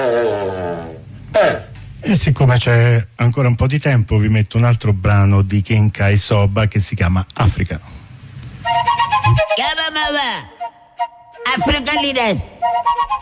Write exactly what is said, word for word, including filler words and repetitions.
E siccome c'è ancora un po' di tempo, vi metto un altro brano di King Kai Soba che si chiama Africa. Africa leaders.